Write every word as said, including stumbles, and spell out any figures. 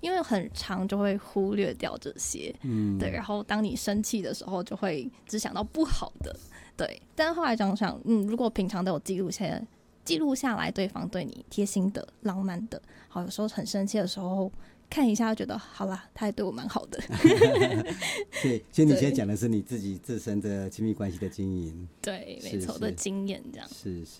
因为很常就会忽略掉这些，嗯，对，然后当你生气的时候就会只想到不好的，对，但后来想想，嗯，如果平常都有记录下来记录下来对方对你贴心的浪漫的，好，有时候很生气的时候看一下觉得好啦，他也对我蛮好的对，所以你现在讲的是你自己自身的亲密关系的经营， 对，没错的经验这样， 是是。